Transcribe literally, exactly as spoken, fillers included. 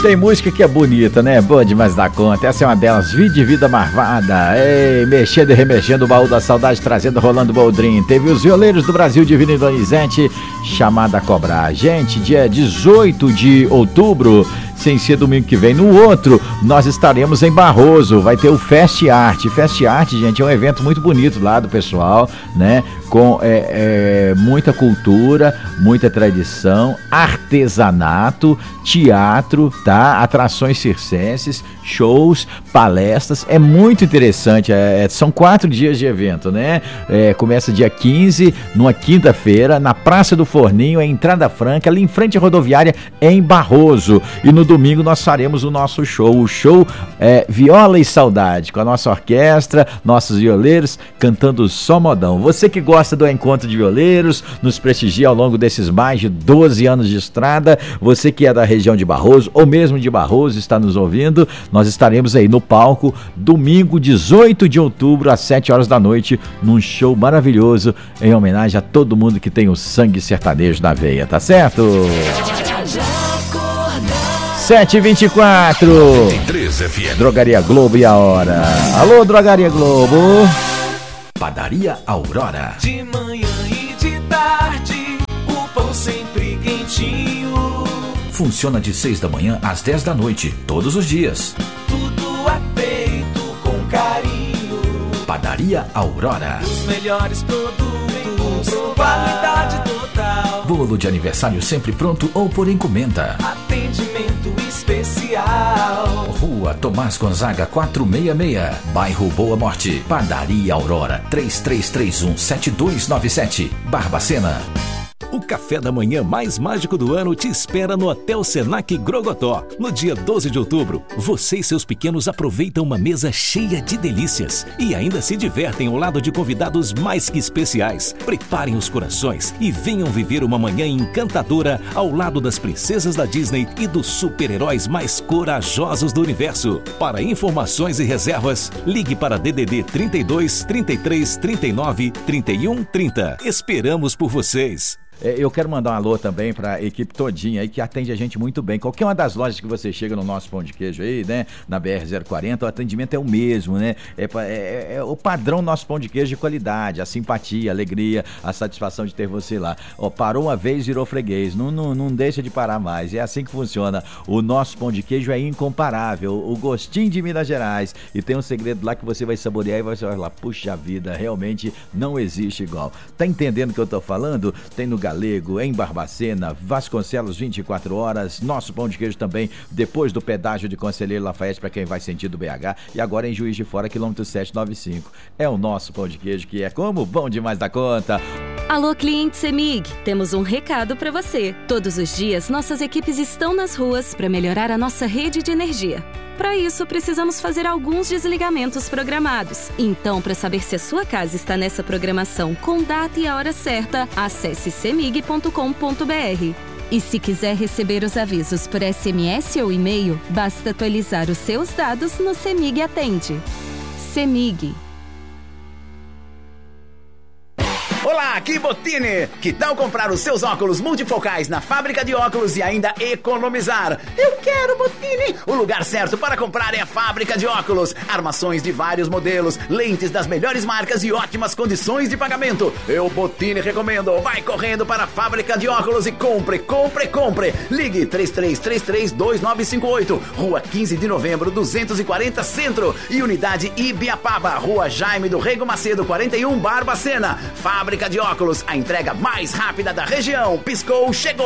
Tem música que é bonita, né? Boa demais da conta. Essa é uma delas, Vida e Vida Marvada. Ei, mexendo e remexendo o baú da saudade, trazendo Rolando Boldrin. Teve os Violeiros do Brasil, Divino e Donizete, Chamada a Cobrar. Gente, dia dezoito de outubro, sem ser domingo que vem, no outro, nós estaremos em Barroso. Vai ter o Fest Art. Fest Art, gente, é um evento muito bonito lá do pessoal, né? Com é, é, muita cultura, muita tradição, artesanato, teatro, tá? Atrações circenses, shows, palestras. É muito interessante. É, são quatro dias de evento, né? É, começa dia quinze, numa quinta-feira, na Praça do Forninho, é entrada franca, ali em frente à rodoviária, em Barroso. E no domingo nós faremos o nosso show, o show é, Viola e Saudade, com a nossa orquestra, nossos violeiros cantando só modão. Você que gosta do Encontro de Violeiros, nos prestigia ao longo desses mais de doze anos de estrada, você que é da região de Barroso, ou mesmo de Barroso, está nos ouvindo, nós estaremos aí no palco, domingo, dezoito de outubro, às sete horas da noite, num show maravilhoso, em homenagem a todo mundo que tem o sangue sertanejo na veia, tá certo? sete e vinte e quatro. Drogaria Globo e a hora. Alô, Drogaria Globo. Padaria Aurora. De manhã e de tarde, o pão sempre quentinho. Funciona de seis da manhã às dez da noite, todos os dias. Tudo é feito com carinho. Padaria Aurora. Os melhores produtos, qualidade total. Bolo de aniversário sempre pronto ou por encomenda. Atendimento especial. Rua Tomás Gonzaga quatrocentos e sessenta e seis, bairro Boa Morte. Padaria Aurora, três três três um, sete dois nove sete, Barbacena. O café da manhã mais mágico do ano te espera no Hotel Senac Grogotó. No dia doze de outubro, você e seus pequenos aproveitam uma mesa cheia de delícias e ainda se divertem ao lado de convidados mais que especiais. Preparem os corações e venham viver uma manhã encantadora ao lado das princesas da Disney e dos super-heróis mais corajosos do universo. Para informações e reservas, ligue para D D D trinta e dois, trinta e três, trinta e nove, trinta e um, trinta. Esperamos por vocês. Eu quero mandar um alô também para a equipe todinha aí que atende a gente muito bem. Qualquer uma das lojas que você chega no nosso pão de queijo aí, né, na B R zero quarenta, o atendimento é o mesmo, né? É, é, é o padrão do nosso pão de queijo de qualidade, a simpatia, a alegria, a satisfação de ter você lá. Ó, parou uma vez, virou freguês, não, não, não deixa de parar mais. É assim que funciona. O nosso pão de queijo é incomparável, o gostinho de Minas Gerais. E tem um segredo lá que você vai saborear e vai falar, puxa vida, realmente não existe igual. Tá entendendo o que eu tô falando? Tem no Galego, em Barbacena, Vasconcelos vinte e quatro horas, nosso pão de queijo também, depois do pedágio de Conselheiro Lafayette para quem vai sentido B H, e agora em Juiz de Fora, quilômetro setecentos e noventa e cinco. É o nosso pão de queijo que é como bom demais da conta. Alô, cliente CEMIG, temos um recado para você. Todos os dias, nossas equipes estão nas ruas para melhorar a nossa rede de energia. Para isso, precisamos fazer alguns desligamentos programados. Então, para saber se a sua casa está nessa programação com data e a hora certa, acesse cemig ponto com ponto br. E se quiser receber os avisos por S M S ou e-mail, basta atualizar os seus dados no CEMIG Atende. CEMIG. Olá, aqui Bottini! Que tal comprar os seus óculos multifocais na fábrica de óculos e ainda economizar? Eu quero, Bottini! O lugar certo para comprar é a fábrica de óculos. Armações de vários modelos, lentes das melhores marcas e ótimas condições de pagamento. Eu, Bottini, recomendo. Vai correndo para a fábrica de óculos e compre, compre, compre! Ligue três três três três, dois nove cinco oito, Rua quinze de novembro, duzentos e quarenta, Centro. E Unidade Ibiapaba, Rua Jaime do Rego Macedo, quarenta e um, Barbacena. Fábrica de óculos, a entrega mais rápida da região. Piscou, chegou.